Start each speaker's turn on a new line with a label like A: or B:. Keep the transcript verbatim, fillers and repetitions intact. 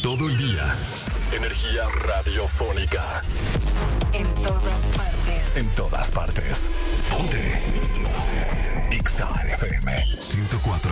A: Todo el día. Energía radiofónica.
B: En todas partes.
A: En todas partes. Ponte. Ponte. X A F M ciento cuatro